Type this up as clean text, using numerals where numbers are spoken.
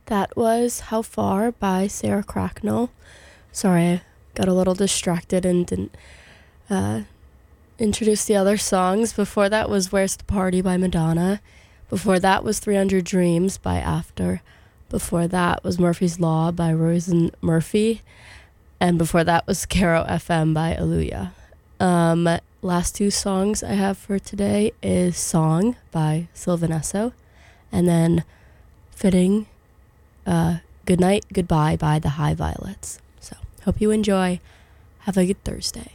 That was How Far by Sarah Cracknell. Sorry, I got a little distracted and didn't introduce the other songs. Before that was Where's the Party by Madonna. Before that was 300 Dreams by After. Before that was Murphy's Law by Roisin Murphy. And before that was Caro FM by Aaliyah. Last two songs I have for today is Song by Sylvan Esso. And then fitting Good Night, Goodbye by the High Violets. So hope you enjoy. Have a good Thursday.